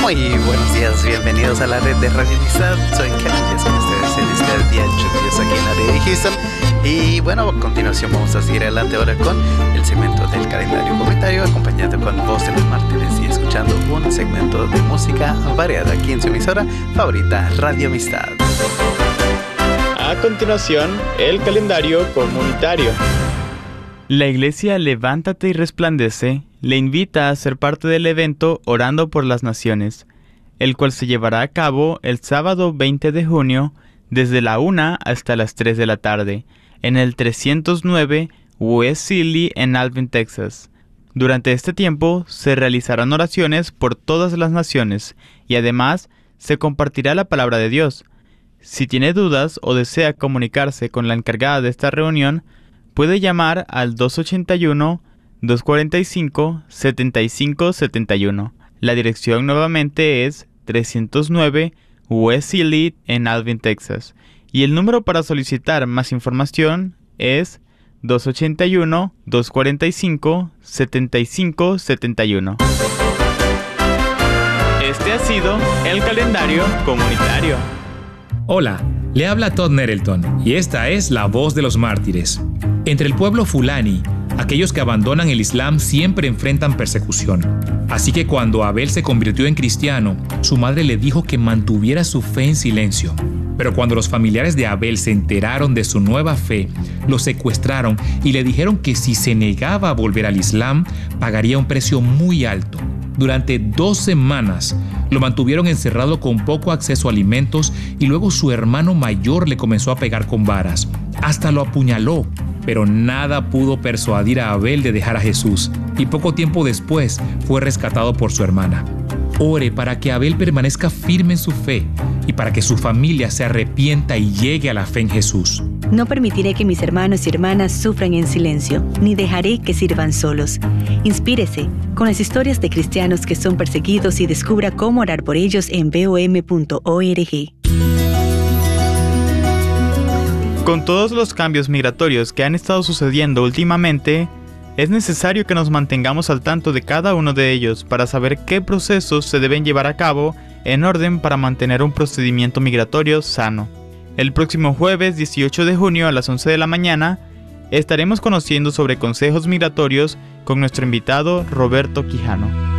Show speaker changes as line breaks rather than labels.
Muy buenos días, bienvenidos a la red de Radio Amistad. Soy Kevin, y con ustedes en este día lluvioso aquí en la área de Houston. Y bueno, a continuación vamos a seguir adelante ahora con el segmento del calendario comunitario, acompañado con Voz de los Mártires y escuchando un segmento de música variada aquí en su emisora favorita, Radio Amistad.
A continuación, el calendario comunitario.
La iglesia Levántate y Resplandece le invita a ser parte del evento Orando por las Naciones, el cual se llevará a cabo el sábado 20 de junio desde la 1 hasta las 3 de la tarde, en el 309 West Sealy en Alvin, Texas. Durante este tiempo se realizarán oraciones por todas las naciones y además se compartirá la palabra de Dios. Si tiene dudas o desea comunicarse con la encargada de esta reunión, puede llamar al 281-245-7571. La dirección nuevamente es 309 West Sealy en Alvin, Texas. Y el número para solicitar más información es 281-245-7571. Este ha sido el calendario comunitario.
Hola, le habla Todd Nettleton y esta es la Voz de los Mártires. Entre el pueblo fulani, aquellos que abandonan el Islam siempre enfrentan persecución. Así que cuando Abel se convirtió en cristiano, su madre le dijo que mantuviera su fe en silencio. Pero cuando los familiares de Abel se enteraron de su nueva fe, lo secuestraron y le dijeron que si se negaba a volver al Islam, pagaría un precio muy alto. Durante 2 semanas lo mantuvieron encerrado con poco acceso a alimentos y luego su hermano mayor le comenzó a pegar con varas. Hasta lo apuñaló, pero nada pudo persuadir a Abel de dejar a Jesús y poco tiempo después fue rescatado por su hermana. Ore para que Abel permanezca firme en su fe y para que su familia se arrepienta y llegue a la fe en Jesús.
No permitiré que mis hermanos y hermanas sufran en silencio, ni dejaré que sirvan solos. Inspírese con las historias de cristianos que son perseguidos y descubra cómo orar por ellos en BOM.org.
Con todos los cambios migratorios que han estado sucediendo últimamente, es necesario que nos mantengamos al tanto de cada uno de ellos para saber qué procesos se deben llevar a cabo en orden para mantener un procedimiento migratorio sano. El próximo jueves 18 de junio a las 11 de la mañana estaremos conociendo sobre consejos migratorios con nuestro invitado Roberto Quijano.